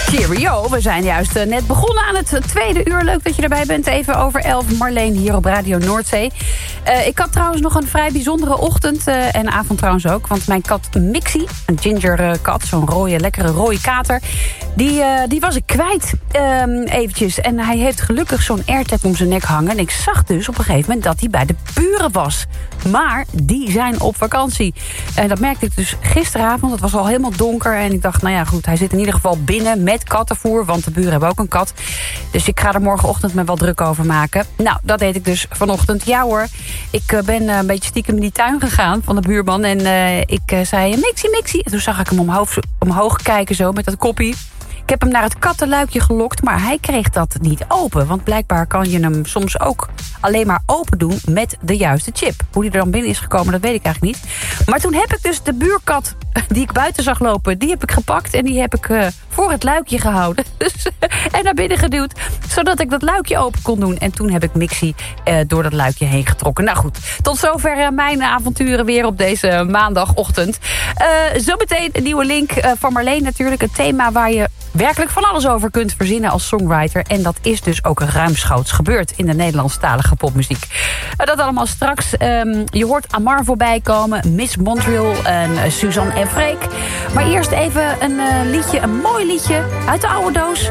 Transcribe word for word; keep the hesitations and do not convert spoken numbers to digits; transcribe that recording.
Cheerio, we zijn juist uh, net begonnen aan het tweede uur. Leuk dat je erbij bent. Even over elf. Marleen hier op Radio Noordzee. Uh, ik had trouwens nog een vrij bijzondere ochtend. Uh, en avond trouwens ook. Want mijn kat Mixie, een ginger uh, kat, zo'n rode, lekkere rode kater, die, uh, die was ik kwijt um, eventjes. En hij heeft gelukkig zo'n AirTag om zijn nek hangen. En ik zag dus op een gegeven moment dat hij bij de buren was. Maar die zijn op vakantie. En dat merkte ik dus gisteravond. Het was al helemaal donker. En ik dacht, nou ja goed, hij zit in ieder geval binnen met kattenvoer. Want de buren hebben ook een kat. Dus ik ga er morgenochtend me wel druk over maken. Nou, dat deed ik dus vanochtend. Ja hoor, ik uh, ben uh, een beetje stiekem in die tuin gegaan van de buurman. En uh, ik uh, zei, Mixie, Mixie. En toen zag ik hem omhoog, omhoog kijken zo met dat koppie. Ik heb hem naar het kattenluikje gelokt, maar hij kreeg dat niet open. Want blijkbaar kan je hem soms ook alleen maar open doen met de juiste chip. Hoe die er dan binnen is gekomen, dat weet ik eigenlijk niet. Maar toen heb ik dus de buurkat die ik buiten zag lopen, die heb ik gepakt en die heb ik uh, voor het luikje gehouden. Dus, en naar binnen geduwd, zodat ik dat luikje open kon doen. En toen heb ik Mixie uh, door dat luikje heen getrokken. Nou goed, tot zover uh, mijn avonturen weer op deze maandagochtend. Uh, zometeen een nieuwe link uh, van Marleen natuurlijk. Het thema waar je werkelijk van alles over kunt verzinnen als songwriter. En dat is dus ook ruimschoots gebeurd in de Nederlandstalige popmuziek. Uh, dat allemaal straks. Um, je hoort Amar voorbij komen, Miss Montreal en uh, Suzanne en Freek. Maar eerst even een uh, liedje, een mooi liedje uit de oude doos.